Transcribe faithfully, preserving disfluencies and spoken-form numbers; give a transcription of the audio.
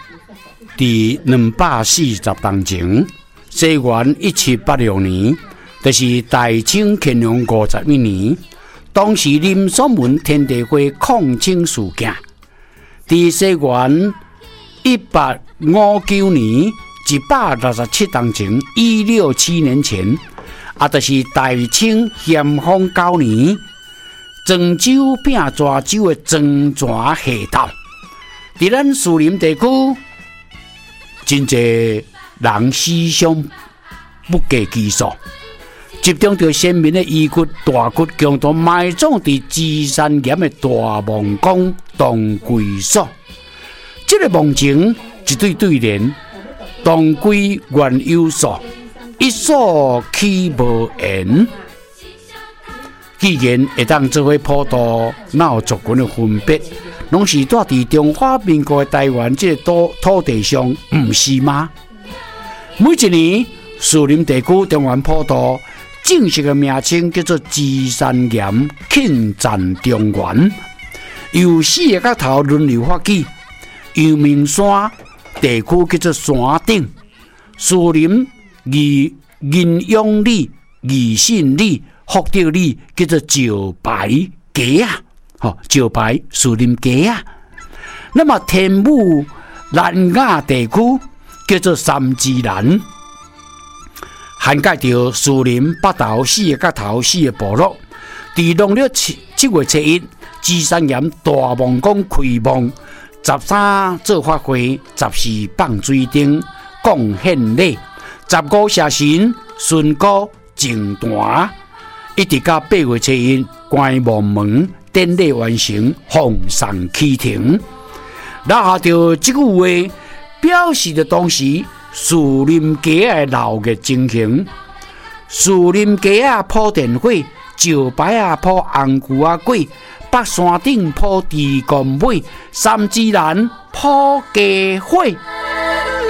伫两百四十当前，西元一七八六年，就是大清乾隆五十一年，当时林爽文天地会抗清事件，伫西元一八五九年一百六十七当前，一六七年前，啊，就是大清咸丰九年，漳州并蛇州的漳泉下斗，伫咱士林地区，真侪人死伤不计其数，集中着先民的遗骨、大骨，共同埋葬伫芝山岩的大墓宫当归所。这个墓前一对对联：当归原有所，一所起无言。既然会当做伙普渡，哪有族群的分别？拢是住伫中华民国的台湾这个土土地上，唔是吗？每一年士林地区中原普渡正式的名称叫做芝山岩庆赞中原，由四个角头轮流发起。阳明山地区叫做山顶，士林义仁勇里、义信里、福德里叫做石牌街啊，吼石牌士林街啊。那么天武南雅地区叫做三芝兰，涵盖着士林北投四个角头四个部落。伫农历七七月初一，芝山岩大墓宫开墓。十三做法会，十四放水灯，贡献礼，十五谢神，顺歌净坛，一直到八月初一，关墓门，典礼完成，奉上启程。留下着这句话，表示着当时士林街的闹热情形。士林街啊铺电火，石牌啊铺红牛啊粿。北山顶铺地公尾，三芝兰铺鸡火。